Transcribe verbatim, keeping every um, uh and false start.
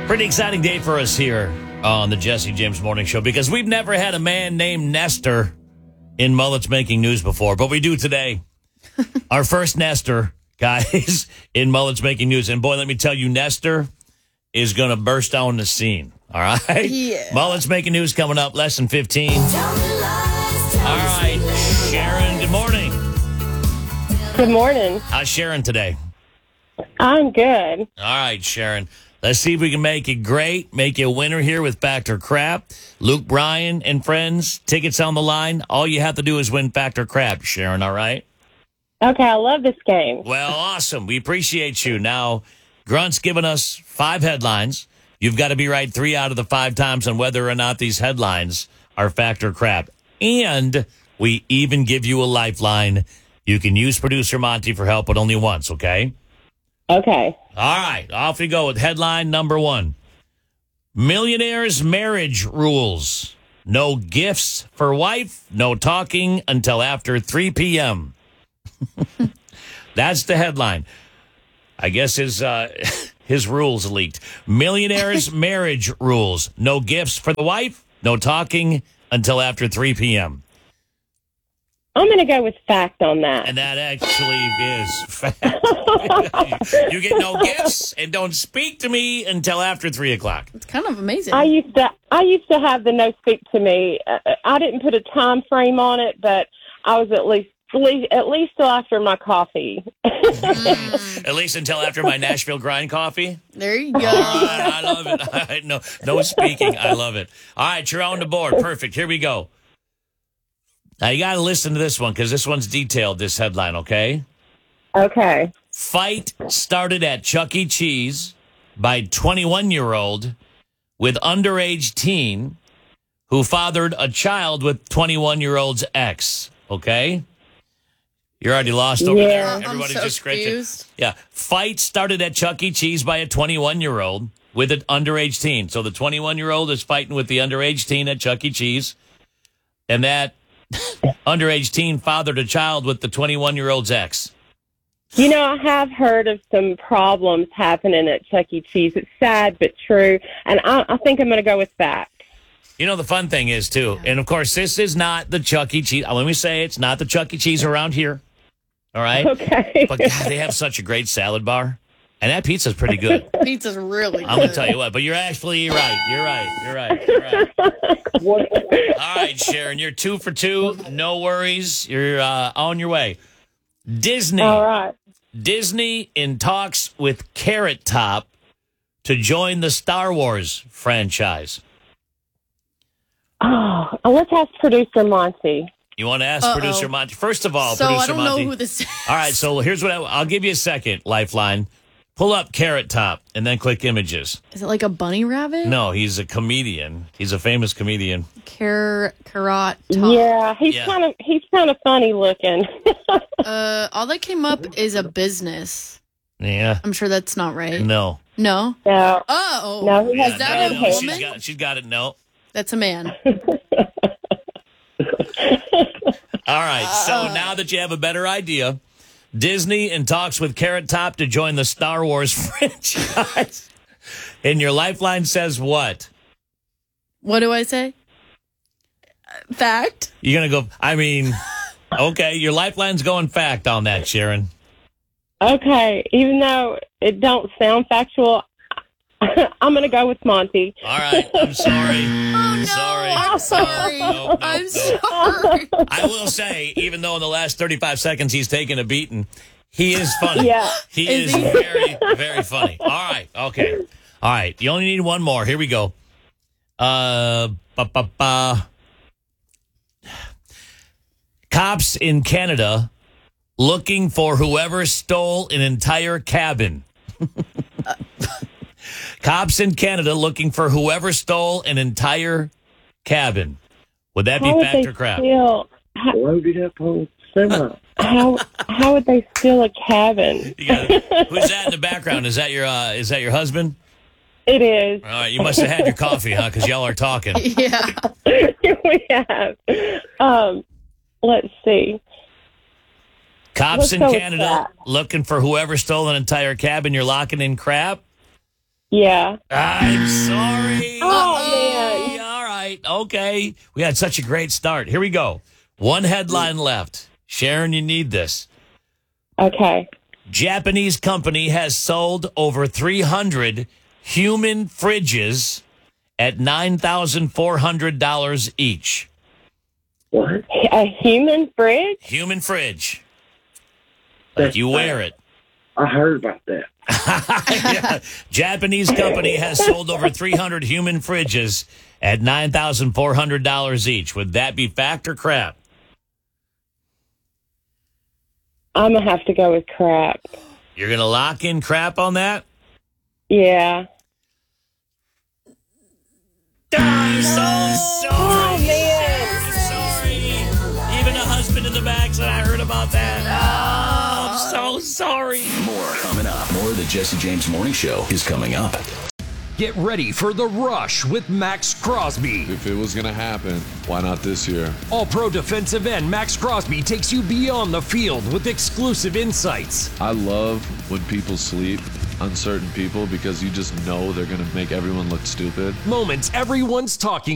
Pretty exciting day for us here on the Jesse James Morning Show because we've never had a man named Nestor in Mullets Making News before, but we do today. Our first Nestor, guys, in Mullets Making News. And boy, let me tell you, Nestor is going to burst on the scene. All right? Yeah. Mullets Making News coming up, less than fifteen. All right, Sharon, good morning. Good morning. How's Sharon today? I'm good. All right, Sharon. Let's see if we can make it great, make you a winner here with Factor Crap. Luke Bryan and friends, tickets on the line. All you have to do is win Factor Crap, Sharon, all right? Okay, I love this game. Well, awesome. We appreciate you. Now, Grunt's given us five headlines. You've got to be right three out of the five times on whether or not these headlines are Factor Crap. And we even give you a lifeline. You can use producer Monty for help, but only once, okay? Okay. All right, off we go with headline number one. Millionaires' marriage rules. No gifts for wife, no talking until after three p.m. That's the headline. I guess his uh, his rules leaked. Millionaires' marriage rules. No gifts for the wife, no talking until after three p.m. I'm going to go with fact on that. And that actually is fact. You get no gifts and don't speak to me until after three o'clock. It's kind of amazing. I used to I used to have the no speak to me. Uh, I didn't put a time frame on it, but I was at least at least, at least till after my coffee. Mm. At least until after my Nashville grind coffee. There you go. All right, I love it. All right, no, no speaking. I love it. All right, you're on the board. Perfect. Here we go. Now, you got to listen to this one because this one's detailed, this headline, okay? Okay. Fight started at Chuck E. Cheese by twenty-one-year-old with underage teen who fathered a child with twenty-one-year-old's ex, okay? You're already lost over Yeah. there. I'm Everybody so just scratched confused. it. Yeah. Fight started at Chuck E. Cheese by a twenty-one-year-old with an underage teen. So the twenty-one-year-old is fighting with the underage teen at Chuck E. Cheese, and that underage teen fathered a child with the twenty-one-year-old's ex. You know, I have heard of some problems happening at Chuck E. Cheese. It's sad but true, and I, I think I'm going to go with fact. You know, the fun thing is, too, and of course, this is not the Chuck E. Cheese. Let me say it's not the Chuck E. Cheese around here. All right? Okay. But, God, they have such a great salad bar, and that pizza's pretty good. Pizza's really good. I'm going to tell you what, but you're actually right. You're right. You're right. You're right. All right, Sharon, you're two for two. No worries. You're uh, on your way. Disney. All right. Disney in talks with Carrot Top to join the Star Wars franchise. Oh, let's ask producer Monty. You want to ask Uh-oh. producer Monty? First of all, so producer I don't Monty. know who this is. All right, so here's what I, I'll give you a second, Lifeline. Pull up Carrot Top and then click images. Is it like a bunny rabbit? No, he's a comedian. He's a famous comedian. Car- carrot top. Yeah, he's Yeah. kind of he's kind of funny looking. Uh, all that came up is a business. Yeah. I'm sure that's not right. No. No? No. Oh. No, he has Is that no, a no, woman? She's got, she's got it. No. That's a man. All right. So now that you have a better idea, Disney in talks with Carrot Top to join the Star Wars franchise. And your Lifeline says what? What do I say? Fact? You're going to go, I mean, okay, your Lifeline's going fact on that, Sharon. Okay, even though it don't sound factual, I'm going to go with Monty. All right. I'm sorry. Oh, no. Sorry. I'm sorry. No, no, I'm no. sorry. I will say, even though in the last thirty-five seconds he's taken a beating, he is funny. Yeah. He Is is he? very, very funny. All right. Okay. All right. You only need one more. Here we go. Uh, ba, ba, ba. Cops in Canada looking for whoever stole an entire cabin. Cops in Canada looking for whoever stole an entire cabin. Would that be How would fact they or crap? steal? How, Loaded up on semi. how how would they steal a cabin? You got it. Who's that in the background? Is that your uh, is that your husband? It is. All right, you must have had your coffee, huh? Because y'all are talking. Yeah. We have. Um, let's see. Cops Let's in go with Canada that. looking for whoever stole an entire cabin. You're locking in crap. Yeah. I'm sorry. Oh, man. All right. Okay. We had such a great start. Here we go. One headline left. Sharon, you need this. Okay. Japanese company has sold over three hundred human fridges at nine thousand four hundred dollars each. What? A human fridge? Human fridge. Like That's you wear bad. it. I heard about that. Yeah. Japanese company has sold over three hundred human fridges at nine thousand four hundred dollars each. Would that be fact or crap? I'm going to have to go with crap. You're going to lock in crap on that? Yeah. I'm so sorry. Oh, man. Sorry. Even a husband in the back said I heard about that. Oh, I'm so sorry. More coming up. More of the Jesse James Morning Show is coming up. Get ready for The Rush with Max Crosby. If it was going to happen, why not this year? All-pro defensive end Max Crosby takes you beyond the field with exclusive insights. I love when people sleep, uncertain people, because you just know they're going to make everyone look stupid. Moments everyone's talking